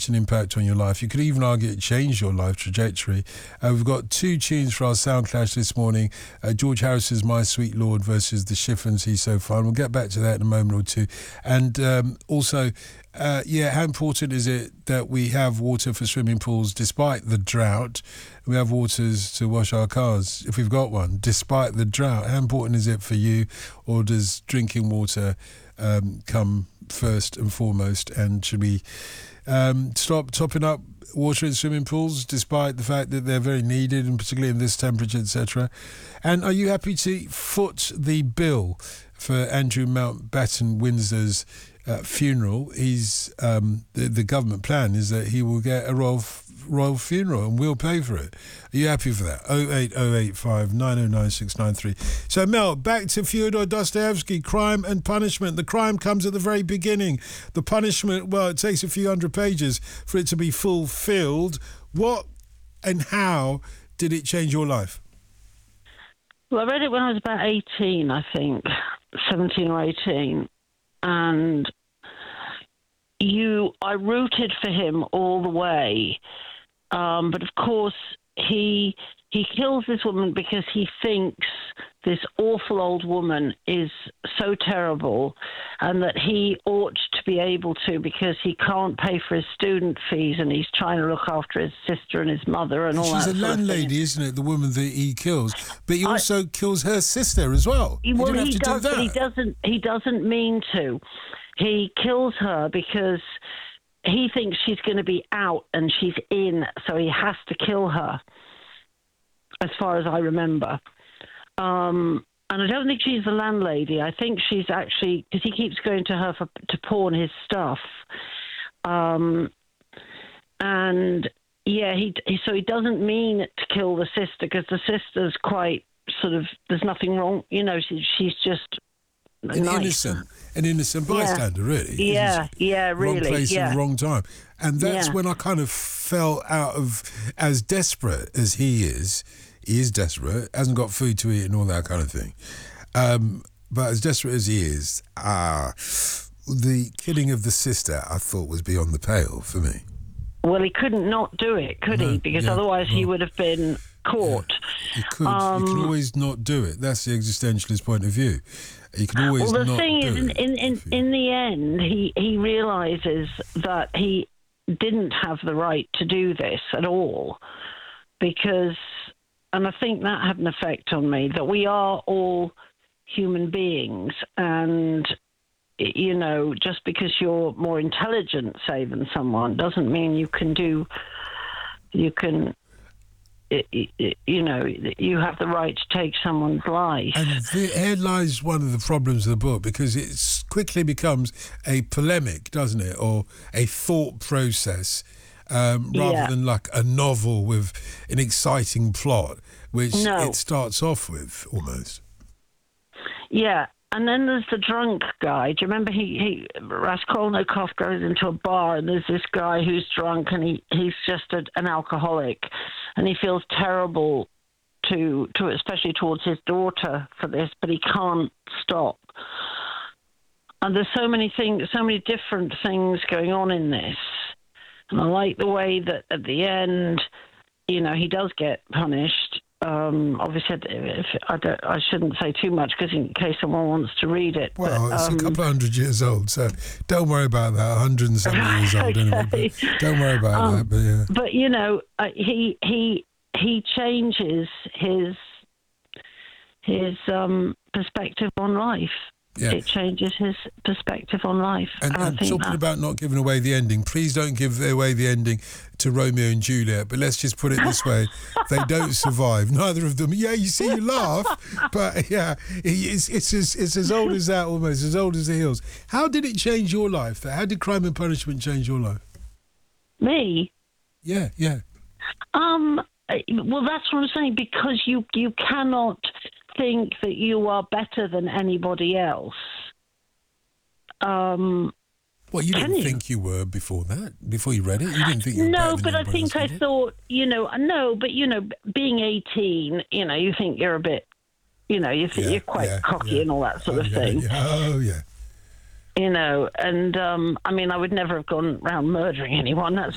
such an impact on your life. You could even argue it changed your life trajectory. We've got 2 tunes for our sound clash this morning. George Harrison's My Sweet Lord versus the Chiffons, He's So Fine. We'll get back to that in a moment or two. And also, how important is it that we have water for swimming pools despite the drought? We have waters to wash our cars, if we've got one, despite the drought. How important is it for you, or does drinking water come first and foremost? And should we stop topping up water in swimming pools despite the fact that they're very needed, and particularly in this temperature, etc.? And are you happy to foot the bill for Andrew Mountbatten Windsor's funeral? He's the government plan is that he will get a royal funeral and we'll pay for it. Are you happy for that? 08085 909 693. So Mel, back to Fyodor Dostoevsky, Crime and Punishment. The crime comes at the very beginning. The punishment, well, it takes a few hundred pages for it to be fulfilled. What and how did it change your life? Well, I read it when I was about 18, I think, 17 or 18. And I rooted for him all the way. But of course, he kills this woman because he thinks this awful old woman is so terrible, and that he ought to be able to, because he can't pay for his student fees and he's trying to look after his sister and his mother and all that. She's a landlady, isn't it, the woman that he kills? But he also kills her sister as well. Well, he does, but he doesn't mean to. He kills her because he thinks she's going to be out and she's in, so he has to kill her, as far as I remember. And I don't think she's the landlady. I think she's actually, because he keeps going to her to pawn his stuff. So he doesn't mean to kill the sister, because the sister's quite sort of, there's nothing wrong. You know, she's just nice. An innocent bystander, really. Yeah, really. Wrong place at the wrong time. And that's when I kind of fell out of, as desperate as he is desperate, hasn't got food to eat and all that kind of thing. But as desperate as he is, the killing of the sister, I thought, was beyond the pale for me. Well, he couldn't not do it, could he? Because otherwise he would have been caught. Yeah, he could. You can always not do it. That's the existentialist point of view. You can always not do it. Well, the thing is, in the end, he realises that he didn't have the right to do this at all, because, and I think that had an effect on me, that we are all human beings, and, you know, just because you're more intelligent, say, than someone, doesn't mean you have the right to take someone's life. And here lies one of the problems of the book, because it quickly becomes a polemic, doesn't it, or a thought process, rather than like a novel with an exciting plot, which it starts off with, almost. Yeah. And then there's the drunk guy. Do you remember Raskolnikov goes into a bar and there's this guy who's drunk, and he's just an alcoholic, and he feels terrible to especially towards his daughter for this, but he can't stop. And there's so many different things going on in this. And I like the way that at the end, you know, he does get punished. Obviously, I shouldn't say too much, because in case someone wants to read it. Well, it's a couple of 100 years old, so don't worry about that. 170 years old, anyway. But don't worry about that. But yeah. But you know, he changes his perspective on life. Yeah. It changes his perspective on life. And talking about not giving away the ending, please don't give away the ending to Romeo and Juliet, but let's just put it this way. They don't survive, neither of them. Yeah, you see, you laugh, but yeah, it's as old as that, almost, as old as the hills. How did it change your life? How did Crime and Punishment change your life? Me? Yeah. Well, that's what I'm saying, because you cannot think that you are better than anybody else. Well, you didn't think you were before that? Before you read it? You didn't think you were better than anybody else, I thought, being 18, you know, you think you're a bit, you know, you think you're quite cocky and all that sort of thing. Oh, yeah. You know, and, I mean, I would never have gone around murdering anyone, that's